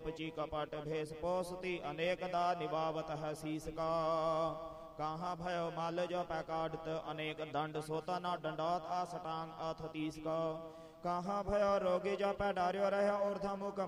उपची कपट भेष पोसती अनेक दा निभावत है शीस का। कहाँ भयो माल जो पै काटत अनेक दंड सोता ना डंडौत आसटांग अथ तीस का। कहाँ भयो रोगी जो पै डार्यो रहे ऊर्ध मुख